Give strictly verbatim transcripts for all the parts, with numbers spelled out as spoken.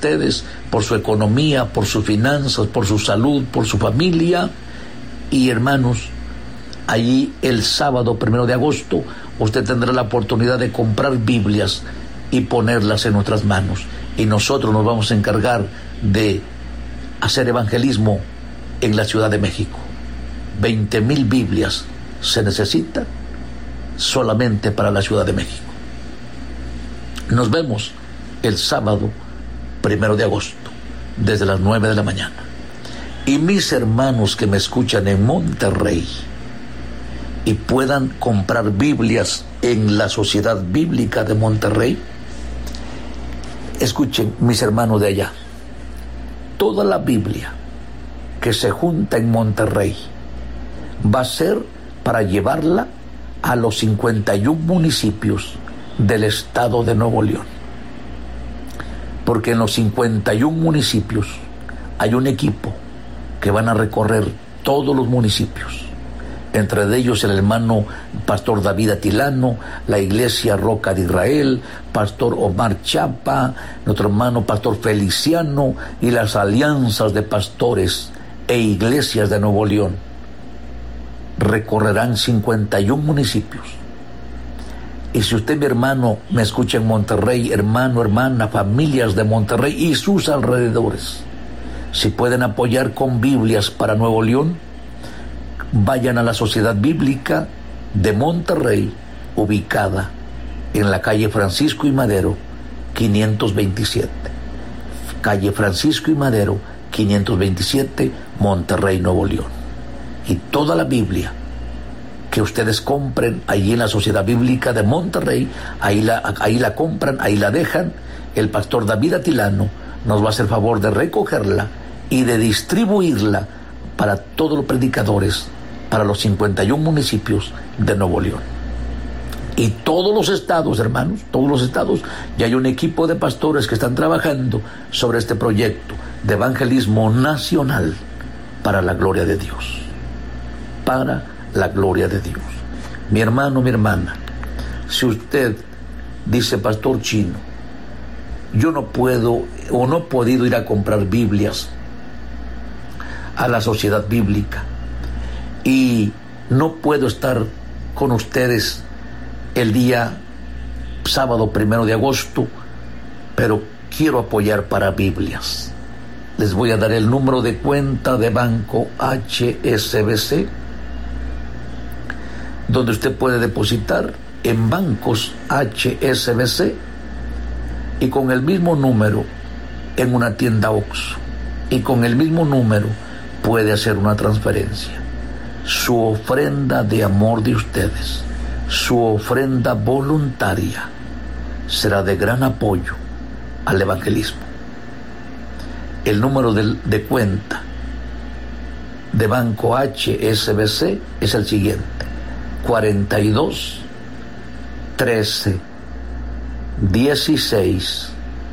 ustedes, por su economía, por sus finanzas, por su salud, por su familia. Y hermanos, allí el sábado primero de agosto usted tendrá la oportunidad de comprar Biblias y ponerlas en nuestras manos, y nosotros nos vamos a encargar de hacer evangelismo en la Ciudad de México. veinte mil Biblias se necesitan solamente para la Ciudad de México. Nos vemos el sábado primero de agosto desde las nueve de la mañana. Y mis hermanos que me escuchan en Monterrey y puedan comprar Biblias en la Sociedad Bíblica de Monterrey, escuchen, mis hermanos de allá, toda la Biblia que se junta en Monterrey va a ser para llevarla a los cincuenta y uno municipios del estado de Nuevo León, porque en los cincuenta y uno municipios hay un equipo que van a recorrer todos los municipios, entre ellos el hermano Pastor David Atilano, la Iglesia Roca de Israel, Pastor Omar Chapa, nuestro hermano Pastor Feliciano y las alianzas de pastores e iglesias de Nuevo León. Recorrerán cincuenta y uno municipios. Y si usted, mi hermano, me escucha en Monterrey, hermano, hermana, familias de Monterrey y sus alrededores, si pueden apoyar con Biblias para Nuevo León, vayan a la Sociedad Bíblica de Monterrey, ubicada en la calle Francisco y Madero, quinientos veintisiete. Calle Francisco y Madero, quinientos veintisiete, Monterrey, Nuevo León. Y toda la Biblia que ustedes compren allí en la Sociedad Bíblica de Monterrey, ahí la, ahí la compran, ahí la dejan. El pastor David Atilano nos va a hacer favor de recogerla y de distribuirla para todos los predicadores, para los cincuenta y uno municipios de Nuevo León. Y todos los estados, hermanos, todos los estados, ya hay un equipo de pastores que están trabajando sobre este proyecto de evangelismo nacional para la gloria de Dios. Para la gloria de Dios. Mi hermano, mi hermana, si usted dice, Pastor Chino, yo no puedo o no he podido ir a comprar Biblias a la Sociedad Bíblica y no puedo estar con ustedes el día sábado primero de agosto, pero quiero apoyar para Biblias. Les voy a dar el número de cuenta de Banco H S B C, donde usted puede depositar en bancos H S B C y con el mismo número en una tienda Oxxo, y con el mismo número puede hacer una transferencia. Su ofrenda de amor de ustedes, su ofrenda voluntaria, será de gran apoyo al evangelismo. El número de, de cuenta de Banco H S B C es el siguiente: cuarenta y dos, trece, dieciséis,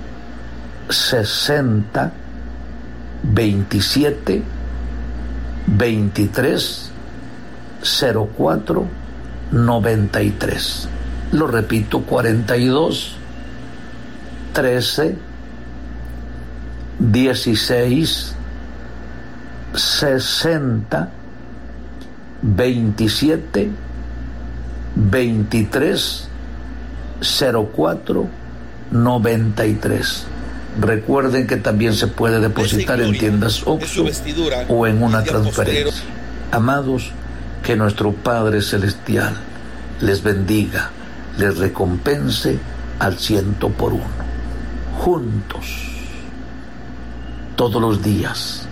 sesenta, veintisiete, veintitrés, cero cuatro, noventa y tres. Lo repito: cuarenta y dos, trece, dieciséis, sesenta, veintisiete, veintitrés, cero cuatro, noventa y tres. Recuerden que también se puede depositar en tiendas Oxxo o en una transferencia. Amados, que nuestro Padre Celestial les bendiga, les recompense al ciento por uno. Juntos, todos los días,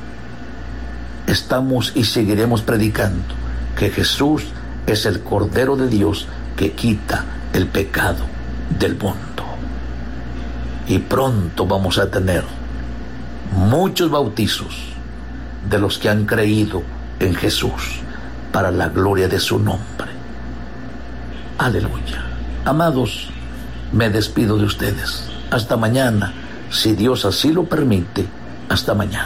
estamos y seguiremos predicando que Jesús es el Cordero de Dios que quita el pecado del mundo. Y pronto vamos a tener muchos bautizos de los que han creído en Jesús para la gloria de su nombre. Aleluya. Amados, me despido de ustedes. Hasta mañana, si Dios así lo permite. Hasta mañana.